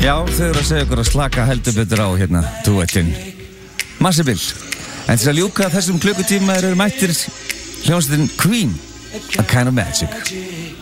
Já, þau eru að segja okkur að slaka heldur betur á hérna, duettinn Massibill. En til að ljúka þessum klukkutíma eru mættir hljómsveitin Queen, A Kind of Magic.